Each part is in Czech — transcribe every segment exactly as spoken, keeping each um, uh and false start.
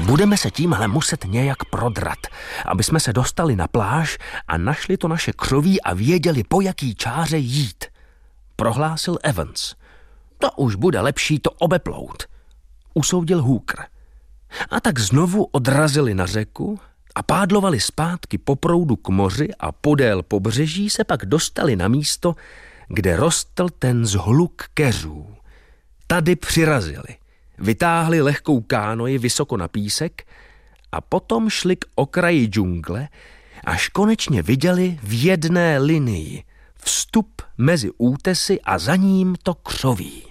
Budeme se tímhle muset nějak prodrat, aby jsme se dostali na pláž a našli to naše křoví a věděli, po jaký čáře jít, prohlásil Evans. To už bude lepší to obeplout, usoudil Hooker. A tak znovu odrazili na řeku a pádlovali zpátky po proudu k moři a podél pobřeží se pak dostali na místo, kde rostl ten zhluk keřů. Tady přirazili, vytáhli lehkou kánoji vysoko na písek a potom šli k okraji džungle, až konečně viděli v jedné linii vstup mezi útesy a za ním to křoví.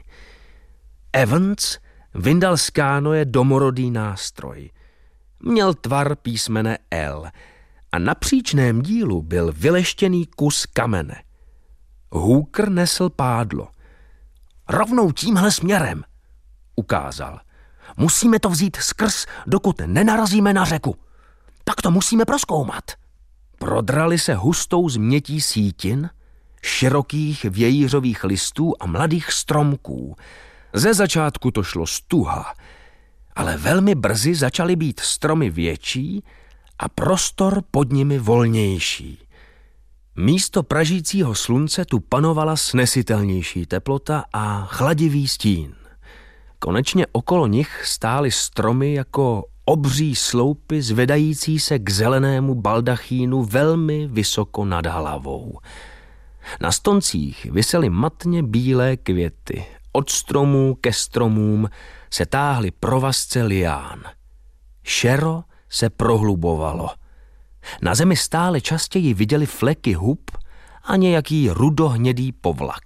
Evans vyndal z kánoje domorodý nástroj. Měl tvar písmene L a na příčném dílu byl vyleštěný kus kamene. Hooker nesl pádlo. Rovnou tímhle směrem, ukázal. Musíme to vzít skrz, dokud nenarazíme na řeku. Tak to musíme prozkoumat. Prodrali se hustou změtí sítin, širokých vějířových listů a mladých stromků. Ze začátku to šlo stuha, ale velmi brzy začaly být stromy větší a prostor pod nimi volnější. Místo pražícího slunce tu panovala snesitelnější teplota a chladivý stín. Konečně okolo nich stály stromy jako obří sloupy zvedající se k zelenému baldachínu velmi vysoko nad hlavou. Na stoncích visely matně bílé květy. Od stromů ke stromům se táhly provazce lián. Šero se prohlubovalo. Na zemi stále častěji viděli fleky hub a nějaký rudohnědý povlak.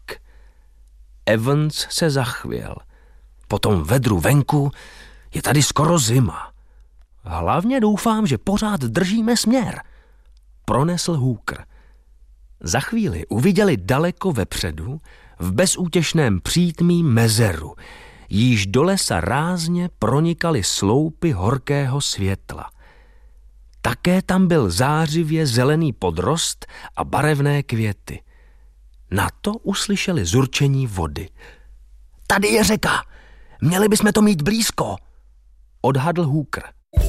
Evans se zachvěl. Po tom vedru venku je tady skoro zima. Hlavně doufám, že pořád držíme směr, pronesl Hooker. Za chvíli uviděli daleko vepředu, v bezútěšném přítmí mezeru, jíž do lesa rázně pronikaly sloupy horkého světla. Také tam byl zářivě zelený podrost a barevné květy. Na to uslyšeli zurčení vody. Tady je řeka, měli bychom to mít blízko, odhadl Hooker.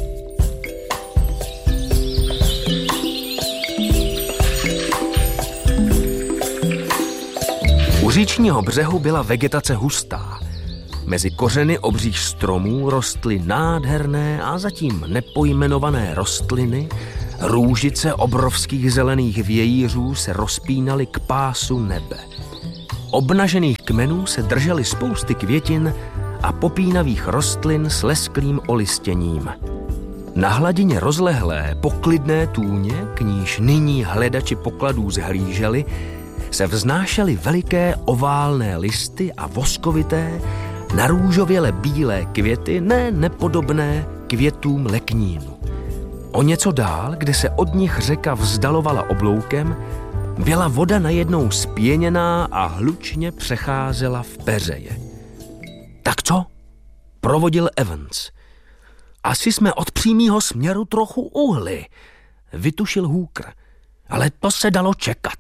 U říčního břehu byla vegetace hustá. Mezi kořeny obřích stromů rostly nádherné a zatím nepojmenované rostliny, růžice obrovských zelených vějířů se rozpínaly k pásu nebe. Obnažených kmenů se držely spousty květin a popínavých rostlin s lesklým olistěním. Na hladině rozlehlé, poklidné tůně, k níž nyní hledači pokladů zhlíželi, se vznášely veliké oválné listy a voskovité, narůžověle bílé květy, ne nepodobné květům leknínu. O něco dál, kde se od nich řeka vzdalovala obloukem, byla voda najednou spěněná a hlučně přecházela v peřeje. Tak co? Provodil Evans. Asi jsme od přímého směru trochu uhli, vytušil Hooker, ale to se dalo čekat.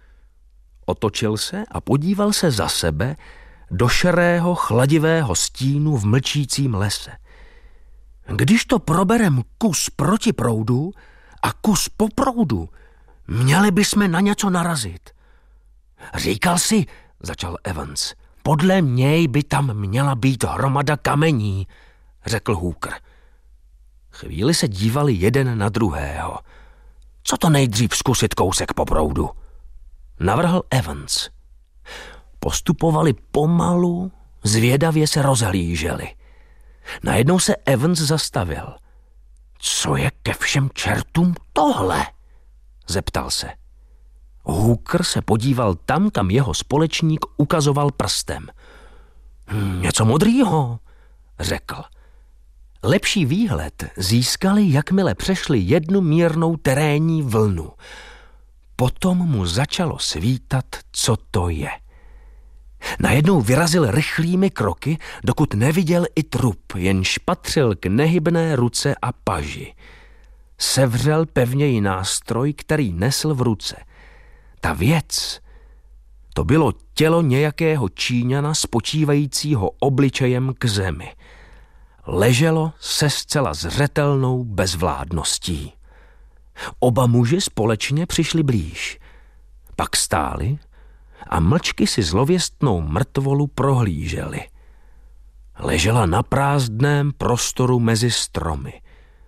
Otočil se a podíval se za sebe do šerého chladivého stínu v mlčícím lese. Když to proberem kus proti proudu a kus po proudu, měli bychom na něco narazit. Říkal si, začal Evans, podle něj by tam měla být hromada kamení, řekl Hooker. Chvíli se dívali jeden na druhého. Co to nejdřív zkusit kousek po proudu? Navrhl Evans. Postupovali pomalu, zvědavě se rozhlíželi. Najednou se Evans zastavil. Co je ke všem čertům tohle? Zeptal se. Hooker se podíval tam, kam jeho společník ukazoval prstem. Hm, něco modrýho, řekl. Lepší výhled získali, jakmile přešli jednu mírnou terénní vlnu. Potom mu začalo svítat, co to je. Najednou vyrazil rychlými kroky, dokud neviděl i trup, jenž patřil k nehybné ruce a paži. Sevřel pevněji nástroj, který nesl v ruce. Ta věc, to bylo tělo nějakého Číňana spočívajícího obličejem k zemi. leželo se zcela zřetelnou bezvládností. Oba muži společně přišli blíž. Pak stáli a mlčky si zlověstnou mrtvolu prohlíželi. Ležela na prázdném prostoru mezi stromy.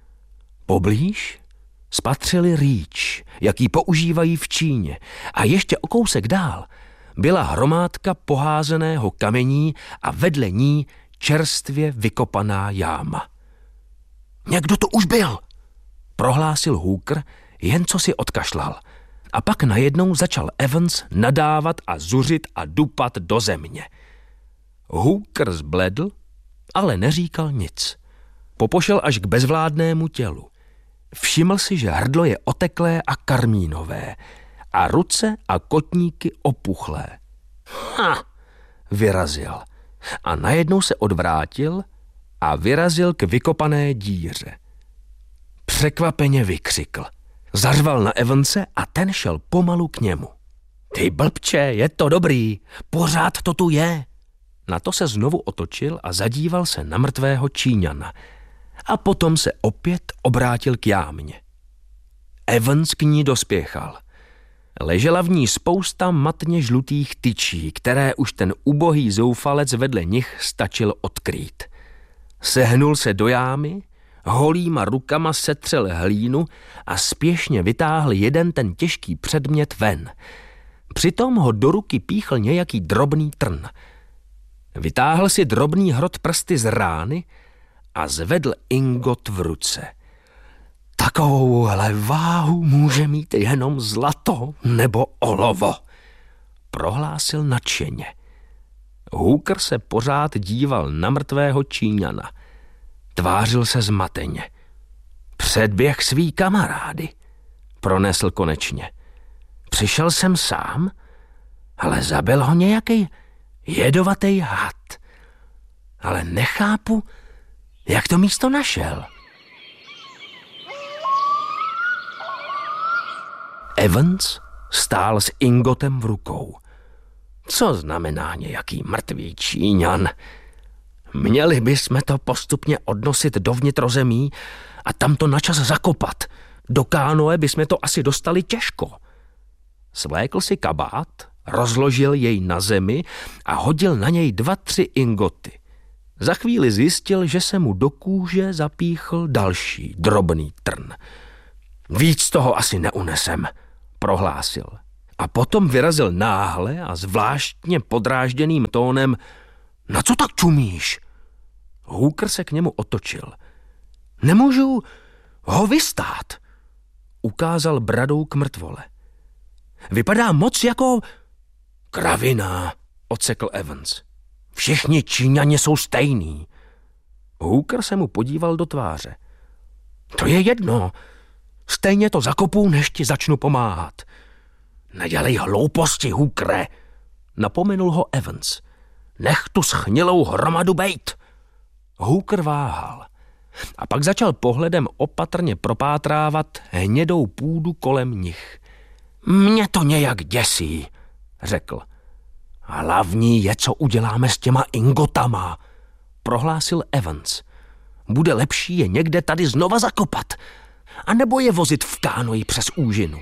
Poblíž spatřili rýč, jaký používají v Číně, a ještě o kousek dál byla hromádka poházeného kamení a vedle ní čerstvě vykopaná jáma. Někdo to už byl, prohlásil Hooker, jen co si odkašlal. A pak najednou začal Evans nadávat a zuřit a dupat do země. Hooker zbledl, ale neříkal nic. Popošel až k bezvládnému tělu. Všiml si, že hrdlo je oteklé a karmínové a ruce a kotníky opuchlé. Ha! Vyrazil. A najednou se odvrátil a vyrazil k vykopané díře. Překvapeně vykřikl. Zařval na Evanse a ten šel pomalu k němu. Ty blbče, je to dobrý, pořád to tu je. Na to se znovu otočil a zadíval se na mrtvého Číňana. A potom se opět obrátil k jámě. Evans k ní dospěchal. Ležela v ní spousta matně žlutých tyčí, které už ten ubohý zoufalec vedle nich stačil odkrýt. Sehnul se do jámy, holýma rukama setřel hlínu a spěšně vytáhl jeden ten těžký předmět ven. Přitom ho do ruky píchl nějaký drobný trn. Vytáhl si drobný hrot prsty z rány a zvedl ingot v ruce. Takovouhle váhu může mít jenom zlato nebo olovo, prohlásil nadšeně. Hooker se pořád díval na mrtvého Číňana. Tvářil se zmateně. Předběh svý kamarády, pronesl konečně. Přišel jsem sám, ale zabil ho nějaký jedovatý had. Ale nechápu, jak to místo našel. Evans stál s ingotem v rukou. Co znamená nějaký mrtvý Číňan? Měli bychom to postupně odnosit do vnitrozemí a tam to načas zakopat. Do kánoe bychom to asi dostali těžko. Svlékl si kabát, rozložil jej na zemi a hodil na něj dva, tři ingoty. Za chvíli zjistil, že se mu do kůže zapíchl další drobný trn. Víc toho asi neunesem, prohlásil. A potom vyrazil náhle a zvláštně podrážděným tónem: Na co tak čumíš? Hooker se k němu otočil. Nemůžu ho vystát, ukázal bradou k mrtvole. Vypadá moc jako kravina, odsekl Evans. Všichni Číňani jsou stejný. Hooker se mu podíval do tváře. To je jedno. Stejně to zakopu, než ti začnu pomáhat. Nedělej hlouposti, Hookere, napomenul ho Evans. Nech tu schnilou hromadu bejt. Hooker váhal a pak začal pohledem opatrně propátrávat hnědou půdu kolem nich. Mě to nějak děsí, řekl. Hlavní je, co uděláme s těma ingotama, prohlásil Evans. Bude lepší je někde tady znova zakopat, anebo je vozit v kánoji přes úžinu.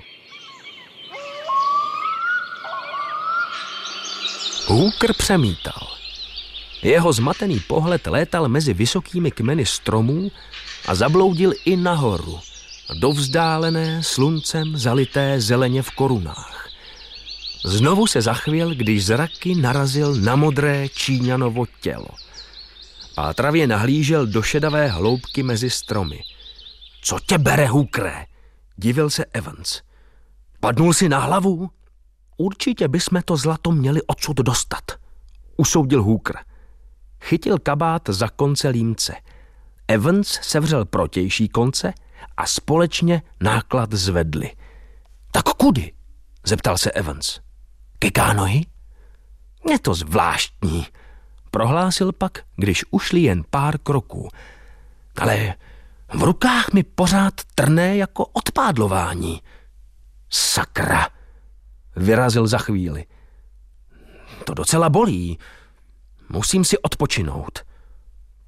Hooker přemítal. Jeho zmatený pohled létal mezi vysokými kmeny stromů a zabloudil i nahoru, do vzdálené sluncem zalité zeleně v korunách. Znovu se zachvěl, když zraky narazil na modré Číňanovo tělo. Pátravě nahlížel do šedavé hloubky mezi stromy. Co tě bere, Hookere? Divil se Evans. Padnul si na hlavu? Určitě bychom to zlato měli odsud dostat, usoudil Hooker. Chytil kabát za konce límce. Evans sevřel protější konce a společně náklad zvedli. Tak kudy? Zeptal se Evans. Ke kánoji? Je to zvláštní, prohlásil pak, když ušli jen pár kroků. Ale v rukách mi pořád trné jako odpádlování. Sakra, vyrazil za chvíli. To docela bolí. Musím si odpočinout.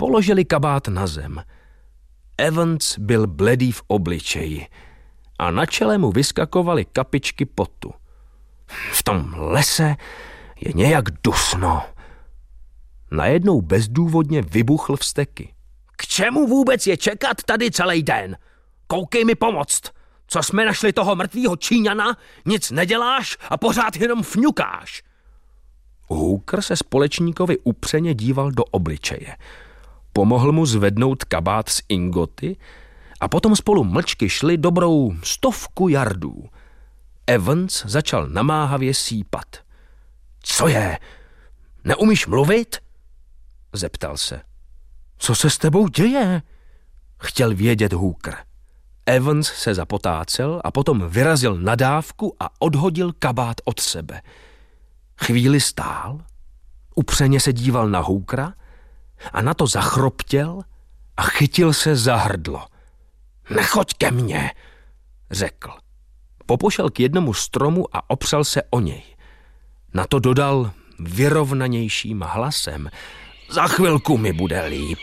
Položili kabát na zem. Evans byl bledý v obličeji a na čele mu vyskakovaly kapičky potu. V tom lese je nějak dusno. Najednou bezdůvodně vybuchl vzteky. K čemu vůbec je čekat tady celý den? Koukej mi pomoct. Co jsme našli toho mrtvýho Číňana, nic neděláš a pořád jenom fňukáš. Hooker se společníkovi upřeně díval do obličeje. Pomohl mu zvednout kabát z ingoty a potom spolu mlčky šli dobrou stovku jardů. Evans začal namáhavě sípat. Co je? Neumíš mluvit? Zeptal se. Co se s tebou děje? Chtěl vědět Hooker. Evans se zapotácel a potom vyrazil nadávku a odhodil kabát od sebe. Chvíli stál, upřeně se díval na Hookera a na to zachroptěl a chytil se za hrdlo. Nechoď ke mně, řekl. Popošel k jednomu stromu a opřel se o něj. Na to dodal vyrovnanějším hlasem. Za chvilku mi bude líp.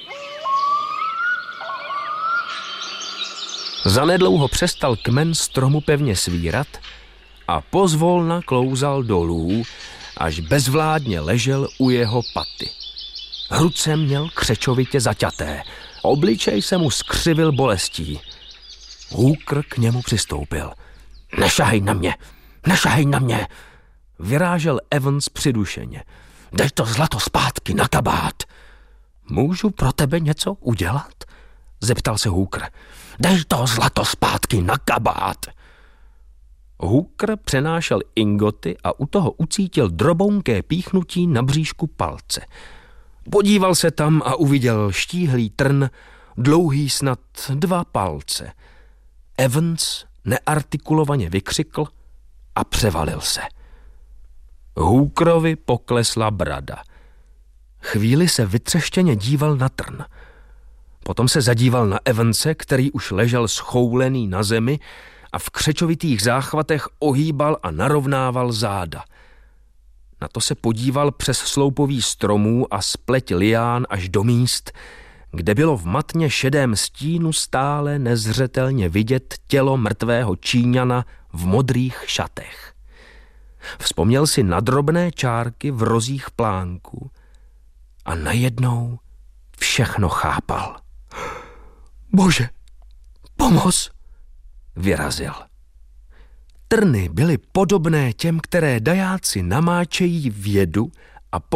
Zanedlouho přestal kmen stromu pevně svírat a pozvolna klouzal dolů, až bezvládně ležel u jeho paty. Ruce měl křečovitě zaťaté, obličej se mu skřivil bolestí. Hooker k němu přistoupil. Nešahej na mě, nešahej na mě, vyrážel Evans přidušeně. Dej to zlato zpátky na kabát. Můžu pro tebe něco udělat? Zeptal se Hooker. Dej to zlato zpátky na kabát. Hooker přenášel ingoty a u toho ucítil drobounké píchnutí na bříšku palce. Podíval se tam a uviděl štíhlý trn, dlouhý snad dva palce. Evans neartikulovaně vykřikl a převalil se. Hookerovi poklesla brada. Chvíli se vytřeštěně díval na trn. Potom se zadíval na Evanse, který už ležel schoulený na zemi a v křečovitých záchvatech ohýbal a narovnával záda. Na to se podíval přes sloupoví stromů a spleť lián až do míst, kde bylo v matně šedém stínu stále nezřetelně vidět tělo mrtvého Číňana v modrých šatech. Vzpomněl si na drobné čárky v rozích plánků a najednou všechno chápal. Bože, pomoz, vyrazil. Trny byly podobné těm, které dajáci namáčejí v jedu